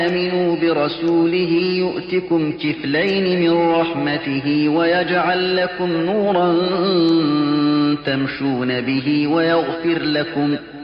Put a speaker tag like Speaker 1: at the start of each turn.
Speaker 1: آمنوا برسوله يؤتكم كفلين من رحمته ويجعل لكم نورا تمشون به ويغفر لكم